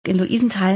in Luisenthal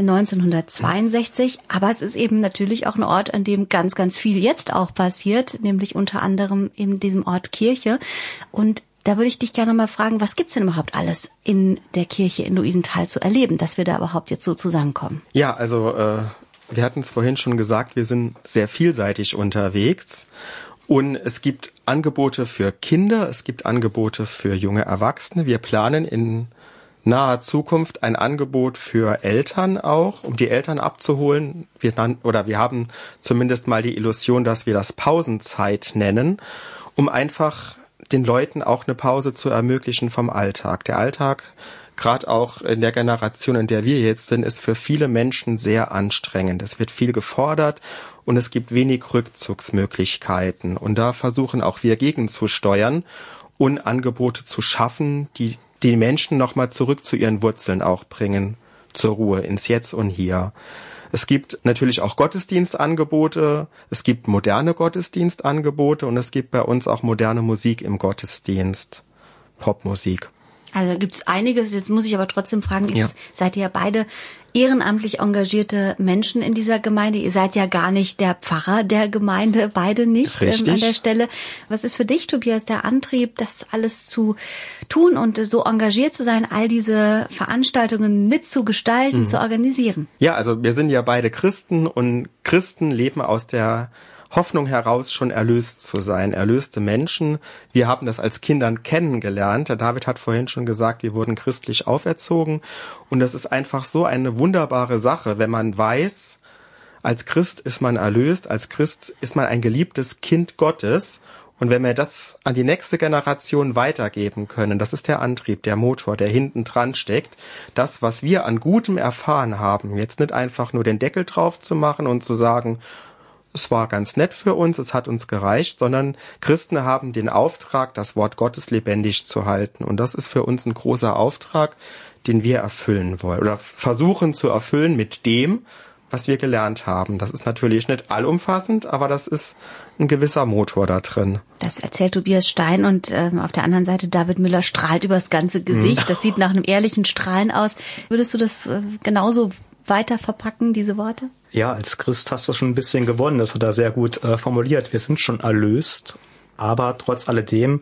1962. Aber es ist eben natürlich auch ein Ort, an dem ganz, ganz viel jetzt auch passiert, nämlich unter anderem in diesem Ort Kirche. Und da würde ich dich gerne mal fragen, was gibt's denn überhaupt alles in der Kirche in Luisenthal zu erleben, dass wir da überhaupt jetzt so zusammenkommen? Ja, also wir hatten es vorhin schon gesagt, wir sind sehr vielseitig unterwegs. Und es gibt Angebote für Kinder, es gibt Angebote für junge Erwachsene. Wir planen in naher Zukunft ein Angebot für Eltern auch, um die Eltern abzuholen. Wir haben zumindest mal die Illusion, dass wir das Pausenzeit nennen, um einfach den Leuten auch eine Pause zu ermöglichen vom Alltag. Der Alltag, gerade auch in der Generation, in der wir jetzt sind, ist für viele Menschen sehr anstrengend. Es wird viel gefordert und es gibt wenig Rückzugsmöglichkeiten. Und da versuchen auch wir gegenzusteuern und Angebote zu schaffen, die die Menschen nochmal zurück zu ihren Wurzeln auch bringen, zur Ruhe, ins Jetzt und Hier. Es gibt natürlich auch Gottesdienstangebote, es gibt moderne Gottesdienstangebote und es gibt bei uns auch moderne Musik im Gottesdienst, Popmusik. Also gibt's einiges. Jetzt muss ich aber trotzdem fragen, jetzt seid ihr ja beide ehrenamtlich engagierte Menschen in dieser Gemeinde. Ihr seid ja gar nicht der Pfarrer der Gemeinde, beide nicht an der Stelle. Was ist für dich, Tobias, der Antrieb, das alles zu tun und so engagiert zu sein, all diese Veranstaltungen mitzugestalten, zu organisieren? Ja, also wir sind ja beide Christen und Christen leben aus der Hoffnung heraus, schon erlöst zu sein, erlöste Menschen. Wir haben das als Kindern kennengelernt. Der David hat vorhin schon gesagt, wir wurden christlich auferzogen. Und das ist einfach so eine wunderbare Sache, wenn man weiß, als Christ ist man erlöst, als Christ ist man ein geliebtes Kind Gottes. Und wenn wir das an die nächste Generation weitergeben können, das ist der Antrieb, der Motor, der hinten dran steckt. Das, was wir an Gutem erfahren haben, jetzt nicht einfach nur den Deckel drauf zu machen und zu sagen, es war ganz nett für uns, es hat uns gereicht, sondern Christen haben den Auftrag, das Wort Gottes lebendig zu halten. Und das ist für uns ein großer Auftrag, den wir erfüllen wollen oder versuchen zu erfüllen mit dem, was wir gelernt haben. Das ist natürlich nicht allumfassend, aber das ist ein gewisser Motor da drin. Das erzählt Tobias Stein und auf der anderen Seite David Müller strahlt übers ganze Gesicht. Das sieht nach einem ehrlichen Strahlen aus. Würdest du das genauso weiter verpacken, diese Worte? Ja, als Christ hast du schon ein bisschen gewonnen. Das hat er sehr gut formuliert. Wir sind schon erlöst, aber trotz alledem,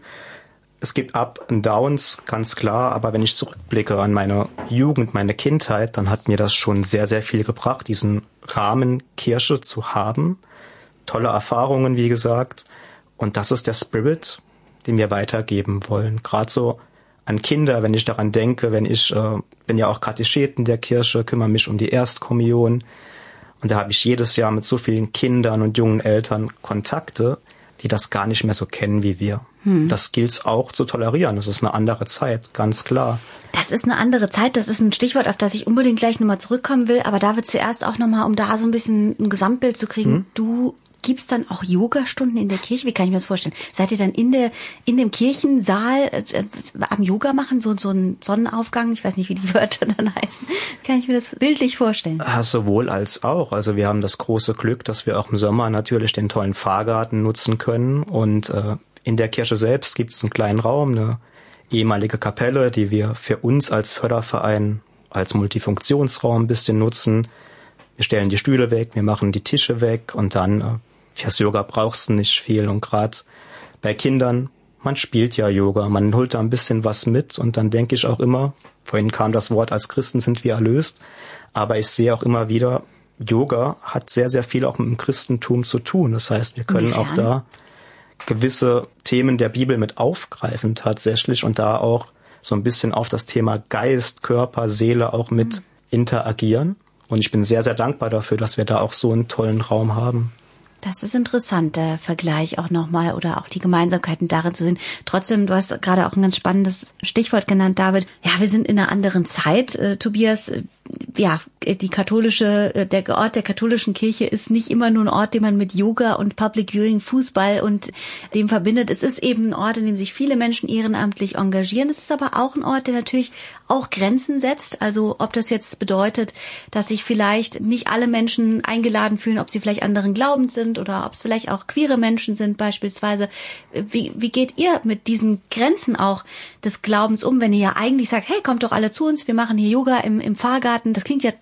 es gibt Up und Downs, ganz klar. Aber wenn ich zurückblicke an meine Jugend, meine Kindheit, dann hat mir das schon sehr, sehr viel gebracht, diesen Rahmen Kirche zu haben. Tolle Erfahrungen, wie gesagt. Und das ist der Spirit, den wir weitergeben wollen. Gerade so an Kinder, wenn ich daran denke, bin ja auch Katecheten der Kirche, kümmere mich um die Erstkommunion. Und da habe ich jedes Jahr mit so vielen Kindern und jungen Eltern Kontakte, die das gar nicht mehr so kennen wie wir. Das gilt's auch zu tolerieren. Das ist eine andere Zeit, ganz klar. Das ist eine andere Zeit. Das ist ein Stichwort, auf das ich unbedingt gleich nochmal zurückkommen will. Aber David, zuerst auch nochmal, um da so ein bisschen ein Gesamtbild zu kriegen. Du gibst dann auch Yogastunden in der Kirche? Wie kann ich mir das vorstellen? Seid ihr dann in dem Kirchensaal am Yoga machen? So ein Sonnenaufgang? Ich weiß nicht, wie die Wörter dann heißen. Kann ich mir das bildlich vorstellen? Sowohl als auch. Also wir haben das große Glück, dass wir auch im Sommer natürlich den tollen Pfarrgarten nutzen können. Und in der Kirche selbst gibt es einen kleinen Raum, eine ehemalige Kapelle, die wir für uns als Förderverein als Multifunktionsraum ein bisschen nutzen. Wir stellen die Stühle weg, wir machen die Tische weg und dann fürs Yoga brauchst du nicht viel. Und gerade bei Kindern, man spielt ja Yoga, man holt da ein bisschen was mit. Und dann denke ich auch immer, vorhin kam das Wort, als Christen sind wir erlöst, aber ich sehe auch immer wieder, Yoga hat sehr, sehr viel auch mit dem Christentum zu tun. Das heißt, wir können auch da gewisse Themen der Bibel mit aufgreifen tatsächlich und da auch so ein bisschen auf das Thema Geist, Körper, Seele auch mit interagieren. Und ich bin sehr, sehr dankbar dafür, dass wir da auch so einen tollen Raum haben. Das ist interessant, der Vergleich auch nochmal oder auch die Gemeinsamkeiten darin zu sehen. Trotzdem, du hast gerade auch ein ganz spannendes Stichwort genannt, David. Ja, wir sind in einer anderen Zeit. Tobias, ja, der Ort der katholischen Kirche ist nicht immer nur ein Ort, den man mit Yoga und Public Viewing, Fußball und dem verbindet. Es ist eben ein Ort, in dem sich viele Menschen ehrenamtlich engagieren. Es ist aber auch ein Ort, der natürlich auch Grenzen setzt. Also ob das jetzt bedeutet, dass sich vielleicht nicht alle Menschen eingeladen fühlen, ob sie vielleicht anderen Glaubens sind oder ob es vielleicht auch queere Menschen sind beispielsweise. Wie geht ihr mit diesen Grenzen auch des Glaubens um, wenn ihr ja eigentlich sagt, hey, kommt doch alle zu uns, wir machen hier Yoga im Pfarrgarten. Das klingt ja